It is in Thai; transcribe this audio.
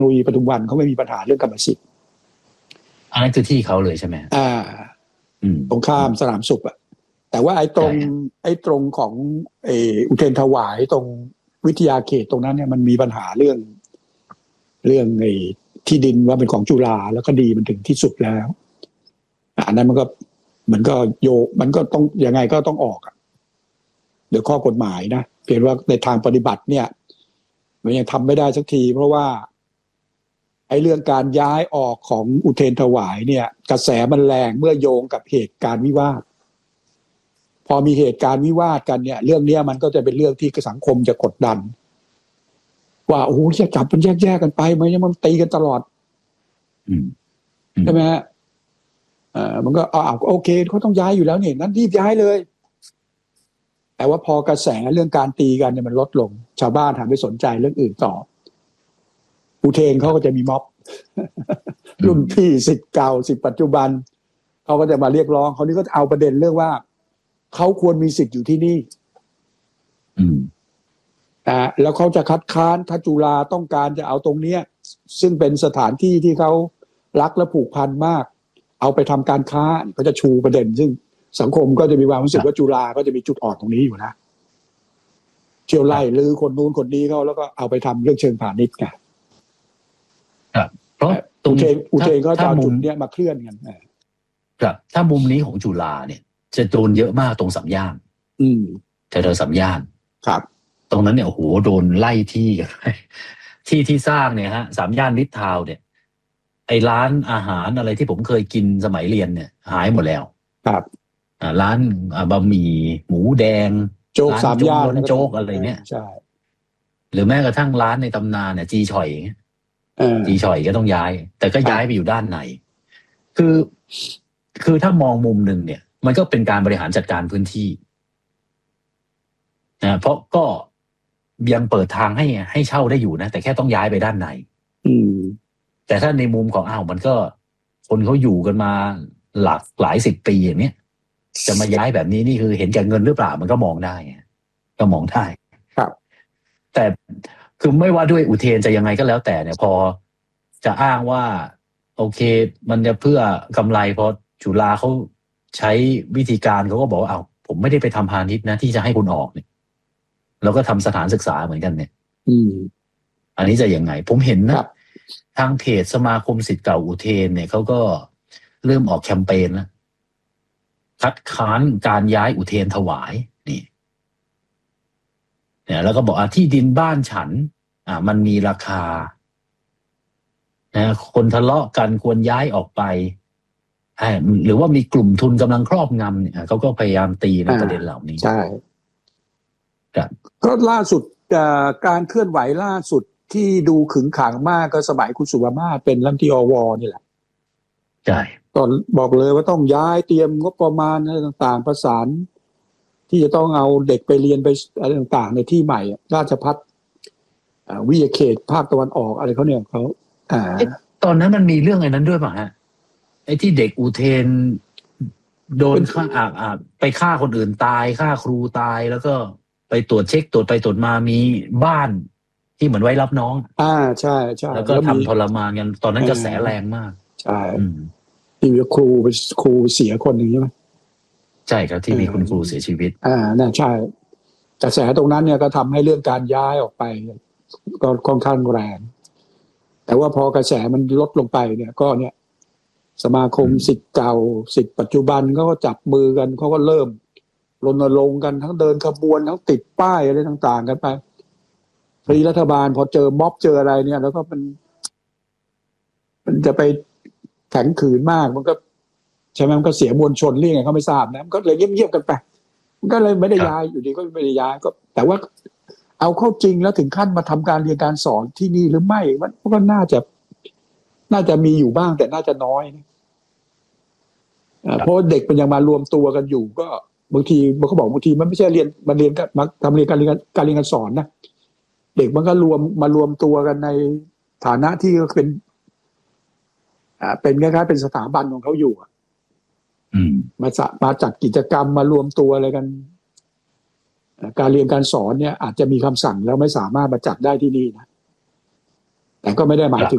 โลยีปทุมวันเขาไม่มีปัญหาเรื่องกรรมสิทธิ์อันนั้นคือที่เขาเลยใช่ไหมตรงข้ามสนามสุขอะแต่ว่าไอ้ตรงของอุเทรนถวายตรงวิทยาเขตตรงนั้นเนี่ยมันมีปัญหาเรื่องที่ดินว่าเป็นของจุฬาแล้วก็ดีมันถึงที่สุดแล้วอันนั้นมันก็มันก็ต้องยังไงก็ต้องออกเดี๋ยวข้อกฎหมายนะเพียงว่าในทางปฏิบัติเนี่ยมันยังทำไม่ได้สักทีเพราะว่าไอ้เรื่องการย้ายออกของอุเทรนถวายเนี่ยกระแสมันแรงเมื่อโยงกับเหตุการณ์วิวาทพอมีเหตุการณ์วิวาทกันเนี่ยเรื่องนี้มันก็จะเป็นเรื่องที่สังคมจะกดดันว่าโอ้โหจะจับมันแยกกันไปมันตีกันตลอดใช่ไหมฮะมันก็โอเคเขาต้องย้ายอยู่แล้วเนี่ยนั้นรีบย้ายเลยแต่ว่าพอกระแสเรื่องการตีกันเนี่ยมันลดลงชาวบ้านหันไปสนใจเรื่องอื่นต่ออุเทรนเขาก็จะมีม็อบรุ่นพี่ศิษย์เก่าศิษย์ปัจจุบันเขาก็จะมาเรียกร้องเขานี่ก็เอาประเด็นเรื่องว่าเขาควรมีสิทธิ์อยู่ที่นี่แล้วเขาจะคัดค้านถ้าจุฬาต้องการจะเอาตรงเนี้ยซึ่งเป็นสถานที่ที่เขารักและผูกพันมากเอาไปทำการค้าเขาจะชูประเด็นซึ่งสังคมก็จะมีความรู้สึกว่าจุฬาก็จะมีจุดอ่อนตรงนี้อยู่นะเที่ยวไล่หรือคนนู้นคนนี้เขาแล้วก็เอาไปทำเรื่องเชิงพาณิชย์ไงเพราะอุเทรนก็จะเอาจุดเนี้ยมาเคลื่อนกันครับถ้ามุมนี้ของจุฬาเนี่ยจะโดนเยอะมากตรงสามย่านแถวสามย่านครับตรงนั้นเนี่ยโอ้โหโดนไล่ที่กันที่สร้างเนี่ยฮะสามย่านมิตรทาวน์เนี่ยไอ้ร้านอาหารอะไรที่ผมเคยกินสมัยเรียนเนี่ยหายหมดแล้วครับร้านบะหมี่หมูแดงโจ๊กสามย่านโจ๊กอะไรเนี่ยใช่หรือแม้กระทั่งร้านในตำนานเนี่ยจีฉ่อยก็ต้องย้ายแต่ก็ย้ายไปอยู่ด้านในคือถ้ามองมุมหนึ่งเนี่ยมันก็เป็นการบริหารจัดการพื้นที่นะเพราะก็ยังเปิดทางให้เช่าได้อยู่นะแต่แค่ต้องย้ายไปด้านในแต่ถ้าในมุมของมันก็คนเขาอยู่กันมาหลายสิบปีอย่างเนี้ยจะมาย้ายแบบนี้นี่คือเห็นแก่เงินหรือเปล่ามันก็มองได้ครับแต่คือไม่ว่าด้วยอุเทรนจะยังไงก็แล้วแต่เนี่ยพอจะอ้างว่าโอเคมันจะเพื่อกำไรเพราะจุฬาเขาใช้วิธีการเขาก็บอกว่าผมไม่ได้ไปทำพาณิชย์นะที่จะให้คุณออกเนี่ยแล้วก็ทำสถานศึกษาเหมือนกันเนี่ยอันนี้จะยังไงผมเห็นนะทางเพจสมาคมศิษย์เก่าอุเทรนเนี่ยเขาก็เริ่มออกแคมเปญแล้วคัดค้านการย้ายอุเทรนถวายนี่เนี่ยแล้วก็บอกที่ดินบ้านฉันมันมีราคาคนทะเลาะกันควรย้ายออกไปหรือว่ามีกลุ่มทุนกำลังครอบงำเนี่ยเขาก็พยายามตีในประเด็นเหล่านี้ใช่ก็ล่าสุดการเคลื่อนไหวล่าสุดที่ดูขึงขังมากก็สมัยคุณสุวมาศเป็นรัฐมนตรีอวนี่แหละใช่ตอนบอกเลยว่าต้องย้ายเตรียมงบประมาณอะไรต่างๆประสานที่จะต้องเอาเด็กไปเรียนไปอะไรต่างๆในที่ใหม่ราชภัฏวิทยาเขตภาคตะวันออกอะไรเขาเนี่ยเขาตอนนั้นมันมีเรื่องอะไรนั้นด้วยป่ะฮะไอ้ที่เด็กอุเทรนโดนฆ่าไปฆ่าคนอื่นตายฆ่าครูตายแล้วก็ไปตรวจเช็คตรวจไปตรวจมามีบ้านที่เหมือนไว้รับน้องใช่แล้วก็ทำทรมานกันตอนนั้นกระแสแรงมากใช่ที่มีครูเสียคนหนึ่งใช่ไหมใช่ครับที่มีคุณครูเสียชีวิตน่าใช่กระแสตรงนั้นเนี่ยก็ทำให้เรื่องการย้ายออกไปก็ค่อนข้างแรงแต่ว่าพอกระแสมันลดลงไปเนี่ยก็เนี่ยสมาคมศิษย์เก่าศิษย์ปัจจุบันเขาก็จับมือกันเขาก็เริ่มรณรงค์กันทั้งเดินขบวนทั้งติดป้ายอะไรต่างๆกันไปพอรัฐบาลพอเจอม็อบเจออะไรเนี่ยแล้วก็มันจะไปแข็งขืนมากมันก็ใช่ไหมมันก็เสียมวลชนเรื่องไงเขาไม่ทราบนะมันก็เลยเงียบๆกันไปมันก็เลยไม่ได้ย้ายอยู่ดีก็ไม่ได้ย้ายก็แต่ว่าเอาเข้าจริงแล้วถึงขั้นมาทำการเรียนการสอนที่นี่หรือไม่มันก็น่าจะมีอยู่บ้างแต่น่าจะน้อยนะเพราะเด็กมันยังมารวมตัวกันอยู่ก็บางทีเขาบอกบางทีมันไม่ใช่เรียนมันเรียนก็มาทำเรียนการเรียนการสอนนะเด็กมันก็มารวมตัวกันในฐานะที่เป็นคล้ายๆเป็นสถาบันของเขาอยู่มาจัดกิจกรรมมารวมตัวอะไรกันการเรียนการสอนเนี่ยอาจจะมีคำสั่งแล้วไม่สามารถมาจัดได้ที่นี่นะแต่ก็ไม่ได้หมายถึง